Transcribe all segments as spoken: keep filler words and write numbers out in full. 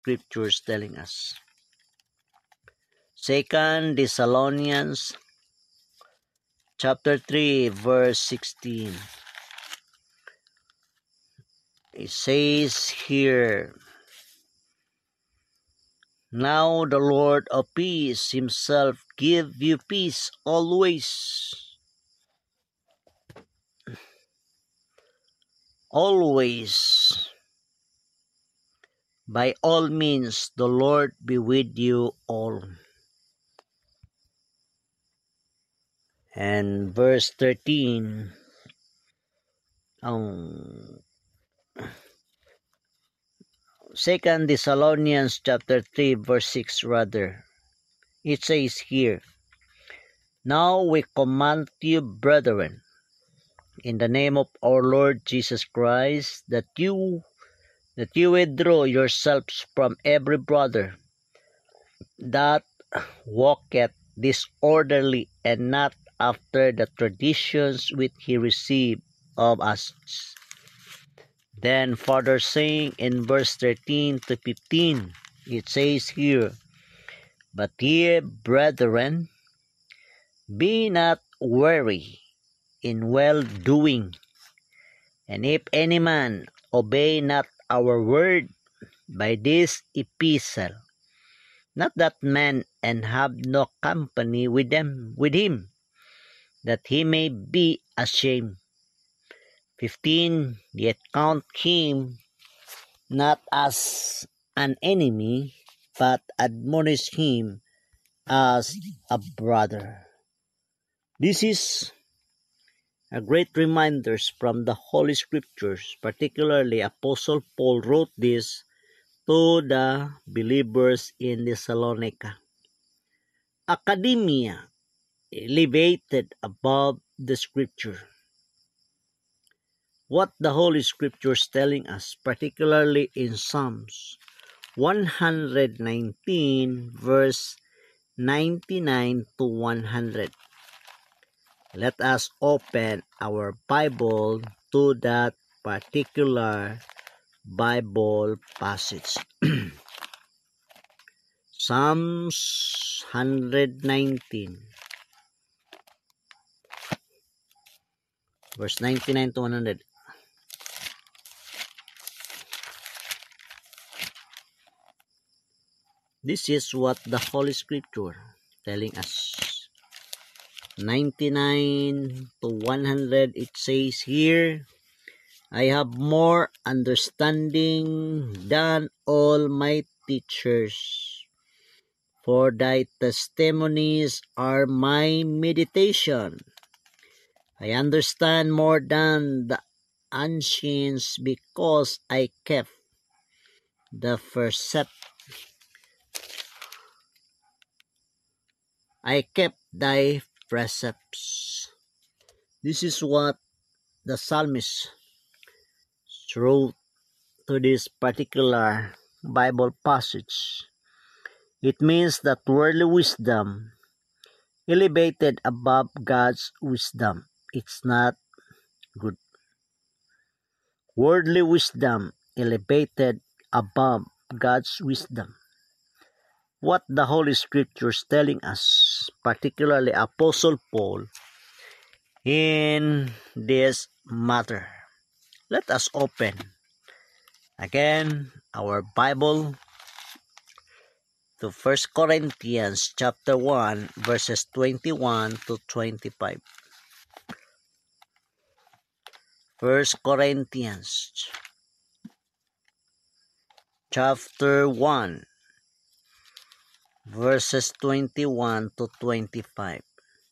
Scriptures telling us? Second Thessalonians chapter three, verse sixteen. It says here, "Now the Lord of peace himself give you peace always." Always. By all means, the Lord be with you all. And verse thirteen, um, Second Thessalonians chapter three, verse six rather, it says here, "Now we command you, brethren, in the name of our Lord Jesus Christ, that you that you withdraw yourselves from every brother that walketh disorderly, and not after the traditions which he received of us." Then further saying in verse thirteen to fifteen, it says here, "But ye, brethren, be not weary in well-doing, and if any man obey not our word by this epistle, not that man, and have no company with them with him, that he may be ashamed." fifteen, "Yet count him not as an enemy, but admonish him as a brother." This is a great reminders from the Holy Scriptures, particularly Apostle Paul wrote this to the believers in Thessalonica. Academia elevated above the Scripture. What the Holy Scriptures telling us, particularly in Psalms one hundred nineteen, verse ninety-nine to one hundred. Let us open our Bible to that particular Bible passage. Psalms one hundred nineteen, verse ninety-nine to one hundred. This is what the Holy Scripture telling us. ninety-nine to one hundred, it says here, "I have more understanding than all my teachers, for thy testimonies are my meditation. I understand more than the ancients, because I kept the precept I kept thy precepts." This is what the psalmist wrote to this particular Bible passage. It means that worldly wisdom elevated above God's wisdom, it's not good. Worldly wisdom elevated above God's wisdom. What the Holy Scriptures telling us, particularly Apostle Paul, in this matter. Let us open again our Bible to First Corinthians chapter one, verses twenty-one to twenty-five. First Corinthians chapter one, verses twenty-one to twenty-five.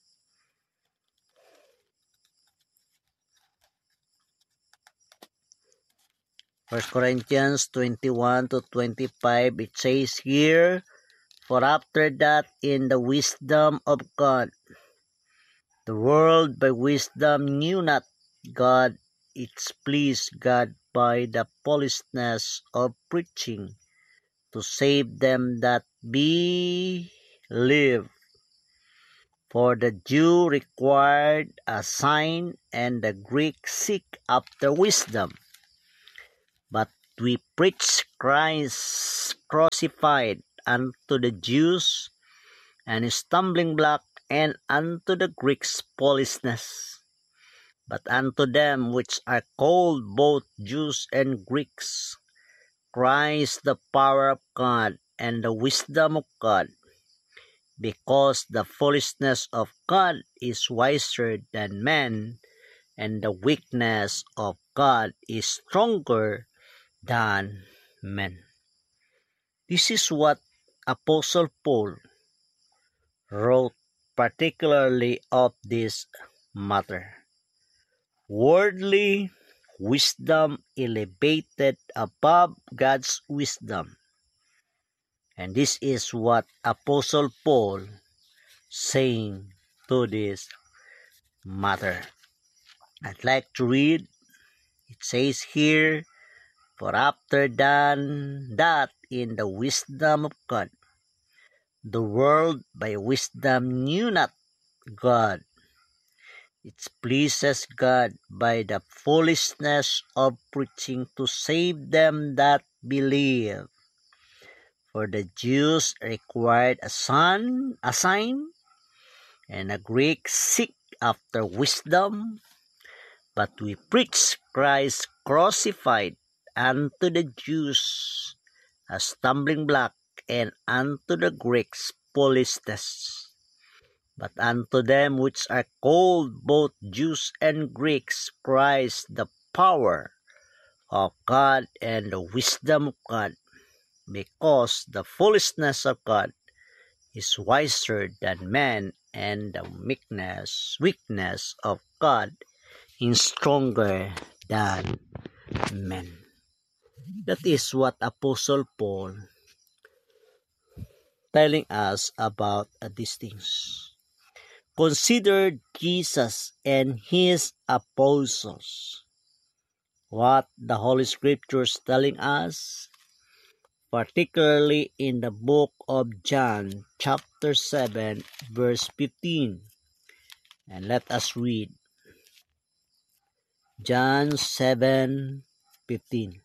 First Corinthians twenty-one to twenty-five, it says here, "For after that, in the wisdom of God, the world by wisdom knew not God, it pleased God by the foolishness of preaching to save them that believe. For the Jew required a sign, and the Greek seek after wisdom. But we preach Christ crucified, unto the Jews and a stumbling block, and unto the Greeks foolishness. But unto them which are called both Jews and Greeks, Christ the power of God and the wisdom of God, because the foolishness of God is wiser than man, and the weakness of God is stronger than men. This is what Apostle Paul wrote particularly of this matter. Worldly wisdom elevated above God's wisdom. And this is what Apostle Paul saying to this matter. I'd like to read. It says here, for after done that in the wisdom of God, the world by wisdom knew not God. It pleases God by the foolishness of preaching to save them that believe. For the Jews required a son, a sign, and the Greeks seek after wisdom. But we preach Christ crucified, unto the Jews a stumbling block, and unto the Greeks foolishness. But unto them which are called both Jews and Greeks, Christ the power of God and the wisdom of God, because the foolishness of God is wiser than man, and the weakness, weakness of God is stronger than men. That is what Apostle Paul telling us about uh, these things. Consider Jesus and his apostles. What the Holy Scriptures telling us, particularly in the book of John, chapter seven, verse fifteen. And let us read John seven fifteen.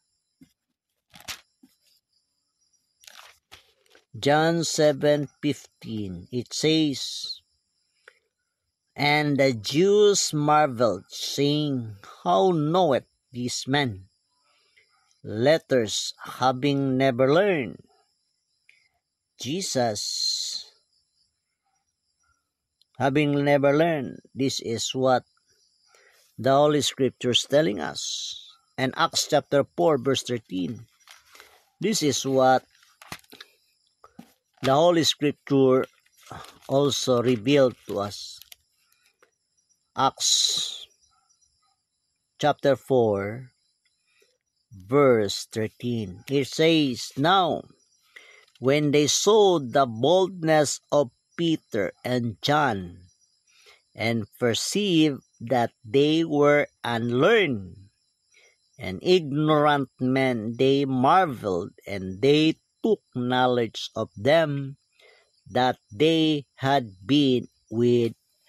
John seven fifteen. It says, and the Jews marveled, saying, how knoweth this man letters, having never learned? Jesus, having never learned. This is what the Holy Scriptures telling us. And Acts chapter four, verse thirteen. This is what the Holy Scripture also revealed to us. Acts chapter four, verse thirteen. It says, now, when they saw the boldness of Peter and John, and perceived that they were unlearned and ignorant men, they marveled, and they took knowledge of them that they had been with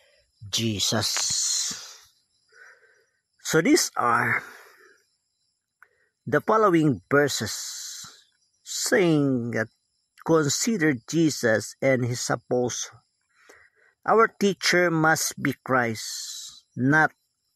Jesus. So these are the following verses saying that consider Jesus and his apostles. Our teacher must be Christ, not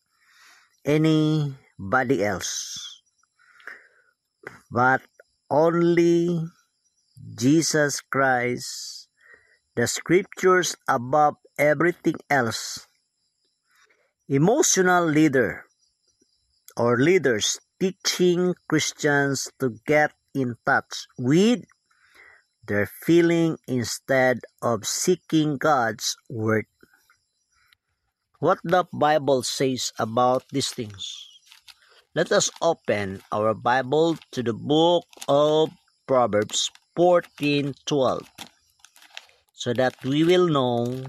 anybody else, but only Jesus Christ, the Scriptures above everything else. Emotional leader or leaders teaching Christians to get in touch with their feeling instead of seeking God's word. What the Bible says about these things. Let us open our Bible to the book of Proverbs fourteen twelve, so that we will know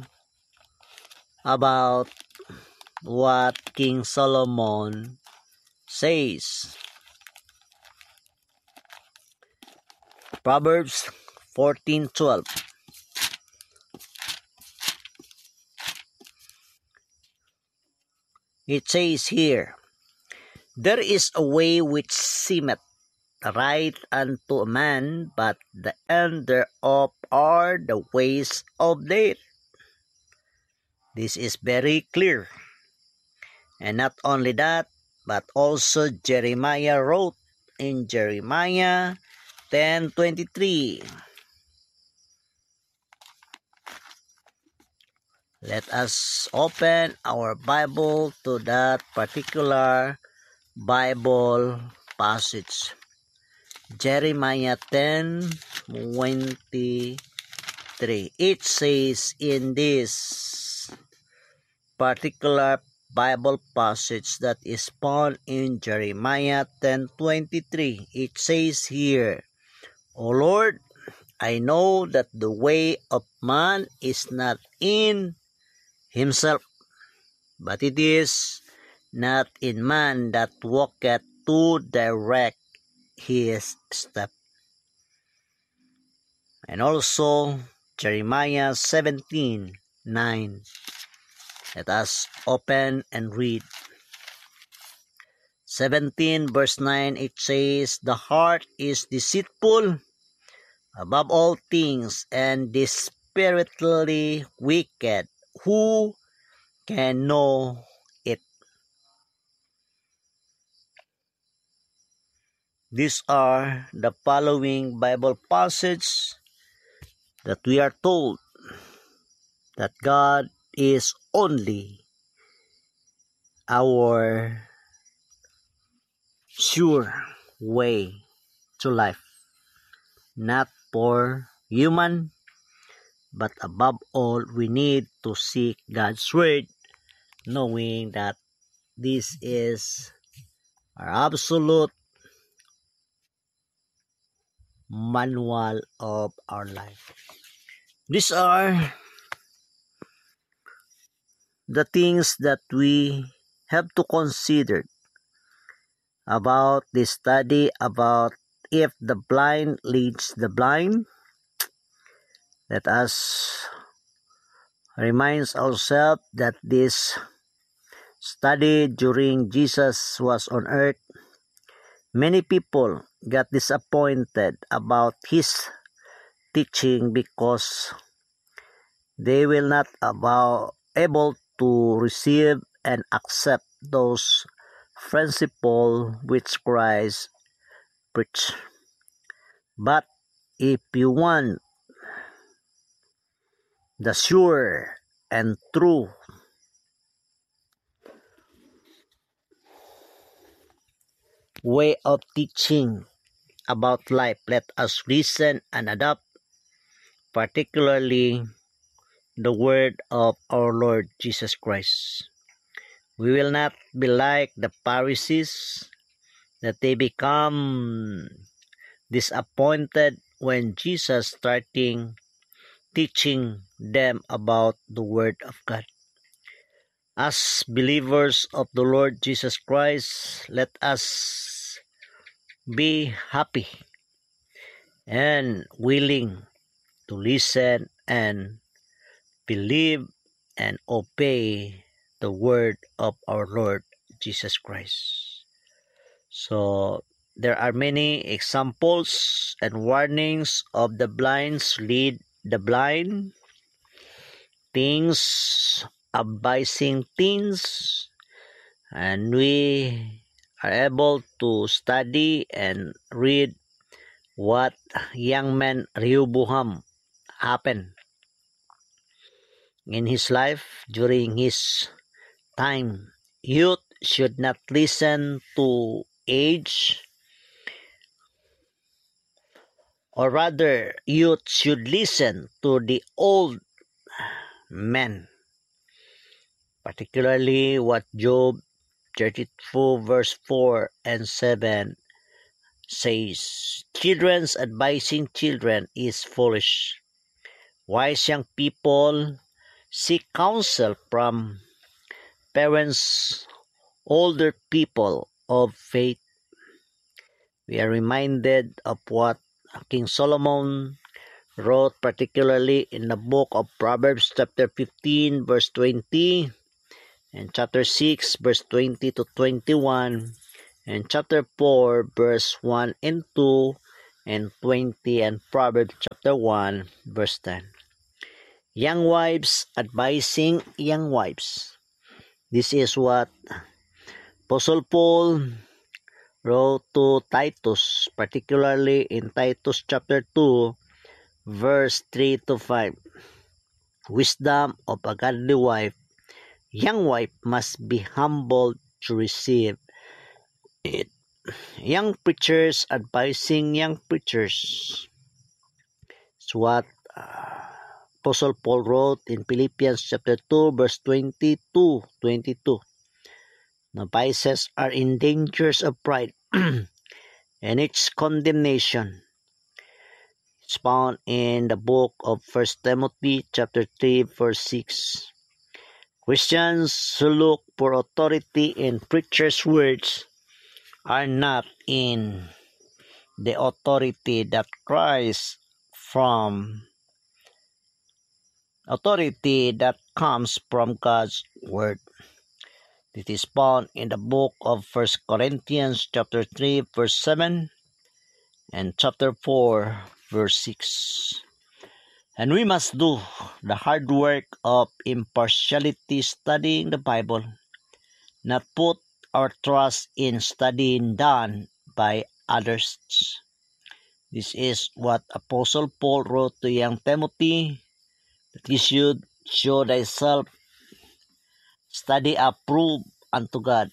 about what King Solomon says. Proverbs fourteen twelve. It says here, there is a way which seemeth right unto a man, but the end thereof are the ways of death. This is very clear. And not only that, but also Jeremiah wrote in Jeremiah ten twenty-three. Let us open our Bible to that particular Bible passage. Jeremiah ten twenty-three. It says in this particular Bible passage that is found in Jeremiah ten twenty-three. It says here, O Lord, I know that the way of man is not in himself, but it is not in man that walketh to direct his step. And also Jeremiah seventeen nine. Let us open and read. seventeen verse nine, it says, the heart is deceitful above all things and desperately wicked. Who can know it? These are the following Bible passages that we are told that God is only our sure way to life, not for human, but above all, we need to seek God's word, knowing that this is our absolute manual of our life. These are the things that we have to consider about this study about if the blind leads the blind. Let us remind ourselves that this study during Jesus was on earth, many people got disappointed about his teaching because they will not about able to receive and accept those principles which Christ preached. But if you want the sure and true way of teaching about life, let us listen and adopt particularly the word of our Lord Jesus Christ. We will not be like the Pharisees, that they become disappointed when Jesus starting teaching them about the word of God. As believers of the Lord Jesus Christ, let us be happy and willing to listen and believe and obey the word of our Lord Jesus Christ. So there are many examples and warnings of the blinds lead the blind, things, advising things, and we are able to study and read what young man Rehoboam happened in his life during his time. Youth should not listen to age, or rather, youth should listen to the old men, particularly what Job thirty-two verse four and seven says. Children's advising children is foolish. Wise young people seek counsel from parents, older people of faith. We are reminded of what King Solomon wrote, particularly in the book of Proverbs chapter fifteen verse twenty and chapter six verse twenty to twenty-one, and chapter four, verse one and two, and twenty, and Proverbs chapter one, verse ten. Young wives advising young wives. This is what Apostle Paul wrote to Titus, particularly in Titus chapter two, verse three to five. Wisdom of a godly wife. Young wife must be humbled to receive it. Young preachers advising young preachers. It's what uh, Apostle Paul wrote in Philippians chapter two, verse twenty-two, twenty-two. Novices are in dangers of pride and its condemnation. It's found in the book of First Timothy chapter three, verse six. Christians who look for authority in preachers' words are not in the authority that cries from authority that comes from God's word. It is found in the book of First Corinthians chapter three, verse seven, and chapter four, verse six. And we must do the hard work of impartiality, studying the Bible, not put our trust in studying done by others. This is what Apostle Paul wrote to young Timothy, that he should show thyself study approved unto God,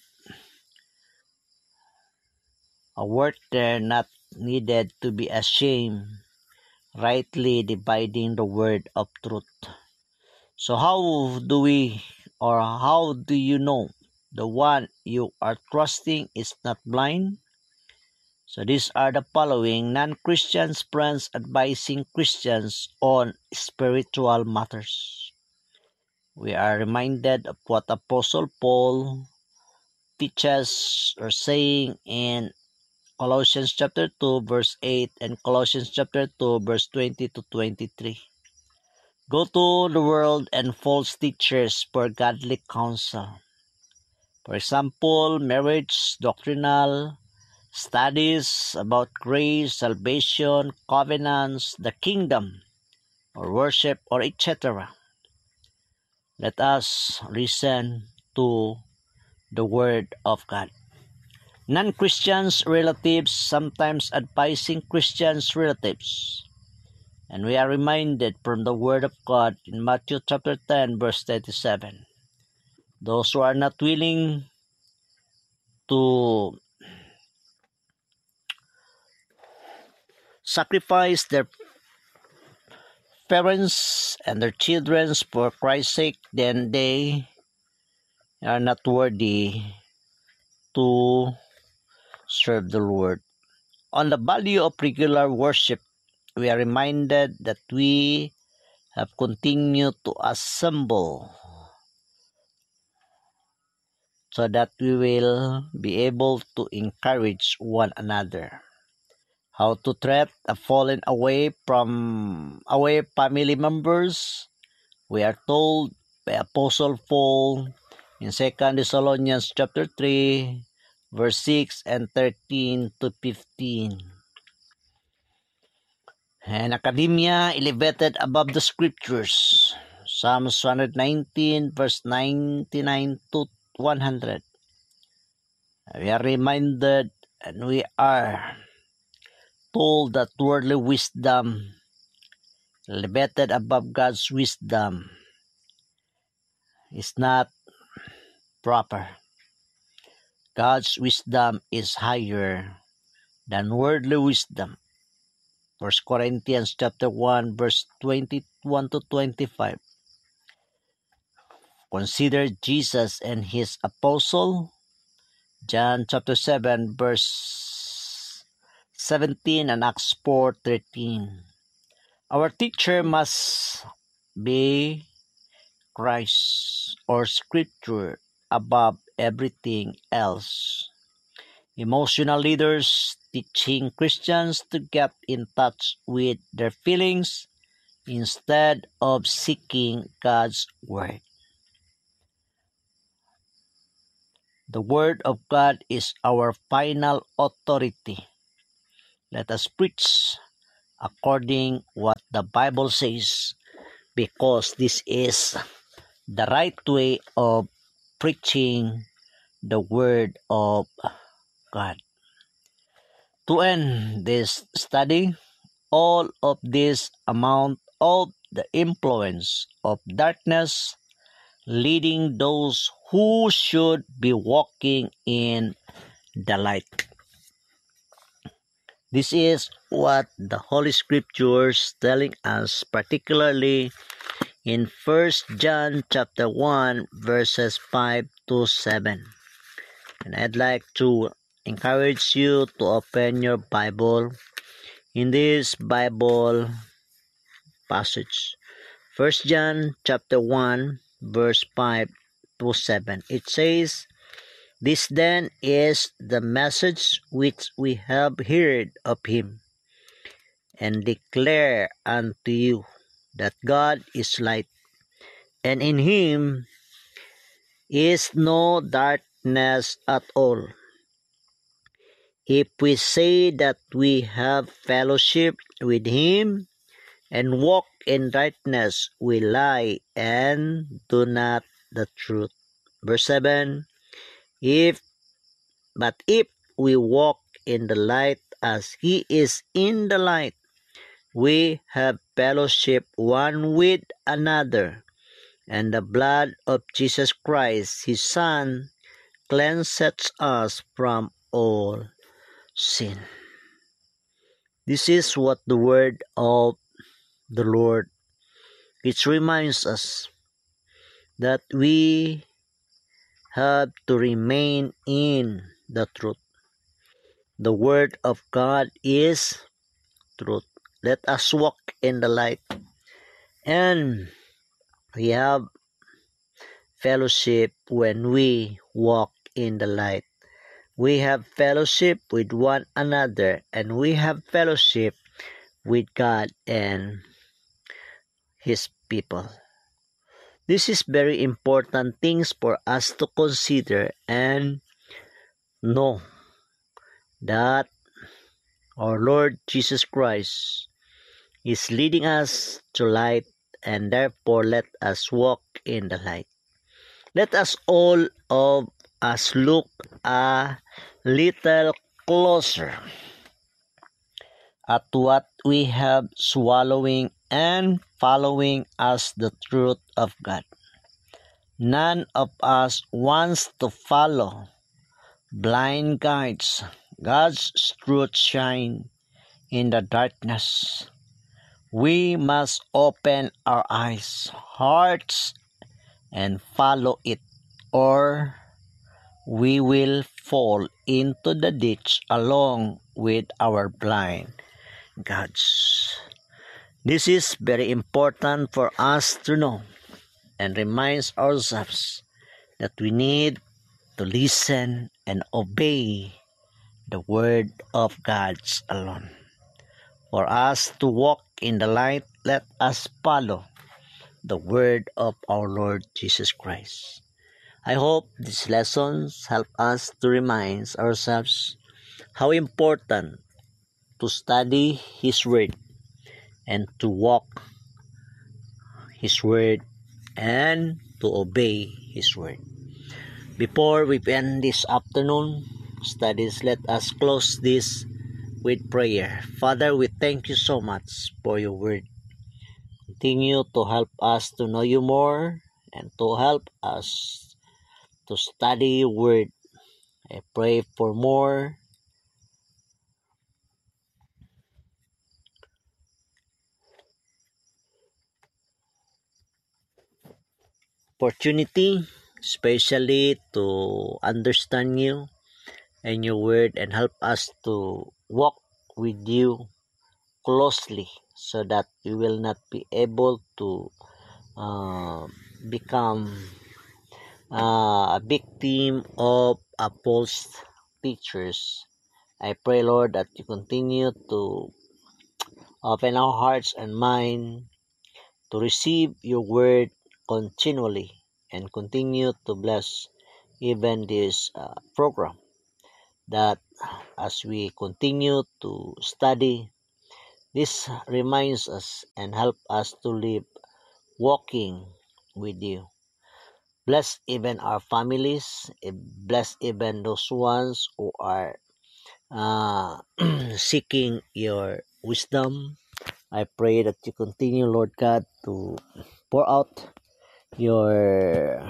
a worker not needed to be ashamed, rightly dividing the word of truth. So how do we, or how do you know the one you are trusting is not blind? So these are the following non-Christians friends advising Christians on spiritual matters. We are reminded of what Apostle Paul teaches or saying in Colossians chapter two, verse eight, and Colossians chapter two, verse twenty to twenty-three. Go to the world and false teachers for godly counsel. For example, marriage, doctrinal studies about grace, salvation, covenants, the kingdom, or worship, or et cetera. Let us listen to the word of God. Non-Christians relatives sometimes advising Christians relatives. And we are reminded from the word of God in Matthew chapter ten, verse thirty-seven. Those who are not willing to sacrifice their parents and their children for Christ's sake, then they are not worthy to serve the Lord. On the value of regular worship, we are reminded that we have continued to assemble so that we will be able to encourage one another. How to treat a fallen away from away family members. We are told by Apostle Paul in Second Thessalonians chapter three, verse six and thirteen to fifteen. And academia elevated above the scriptures. Psalms one nineteen, verse ninety-nine to one hundred. We are reminded and we are told that worldly wisdom elevated above God's wisdom is not proper. God's wisdom is higher than worldly wisdom. First Corinthians chapter one, verse twenty-one to twenty-five. Consider Jesus and his apostle. John chapter seven, verse seventeen, and Acts four thirteen. Our teacher must be Christ or Scripture above everything else. Emotional leaders teaching Christians to get in touch with their feelings instead of seeking God's word. The Word of God is our final authority. Let us preach according what the Bible says, because this is the right way of preaching the Word of God. To end this study, all of this amount of the influence of darkness leading those who should be walking in the light. This is what the Holy Scriptures telling us, particularly in First John chapter one verses five to seven. And I'd like to encourage you to open your Bible in this Bible passage. First John chapter one verse five to seven. It says, "This then is the message which we have heard of him, and declare unto you, that God is light, and in him is no darkness at all. If we say that we have fellowship with him and walk in righteousness, we lie and do not the truth." Verse seven, If but if we walk in the light as he is in the light, we have fellowship one with another, and the blood of Jesus Christ, his Son, cleanses us from all sin. This is what the word of the Lord, which reminds us that we have to remain in the truth. The word of God is truth. Let us walk in the light, and we have fellowship when we walk in the light. We have fellowship with one another, and we have fellowship with God and his people. This is very important things for us to consider and know that our Lord Jesus Christ is leading us to light, and therefore let us walk in the light. Let us all of us look a little closer at what we have swallowing and following as the truth of God. None of us wants to follow blind guides. God's truth shine in the darkness. We must open our eyes, hearts, and follow it, or we will fall into the ditch along with our blind guides. This is very important for us to know and reminds ourselves that we need to listen and obey the word of God alone. For us to walk in the light, let us follow the word of our Lord Jesus Christ. I hope these lessons help us to remind ourselves how important to study His word and to walk His word and to obey His word. Before we end this afternoon studies, let us close this with prayer. Father, we thank you so much for your word. Continue to help us to know you more and to help us to study your word. I pray for more opportunity, especially to understand you and your word, and help us to walk with you closely so that we will not be able to uh, become uh, a victim of a false teachers. I pray, Lord, that you continue to open our hearts and mind to receive your word continually, and continue to bless even this uh, program, that as we continue to study, this reminds us and help us to live walking with you. Bless even our families, eh, bless even those ones who are uh, seeking your wisdom. I pray that you continue, Lord God, to pour out your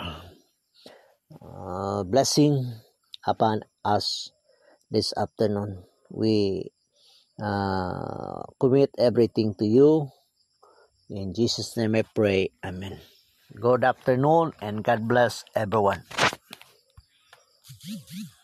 uh, blessing upon us this afternoon. We uh, commit everything to you. In Jesus' name I pray. Amen. Good afternoon and God bless everyone.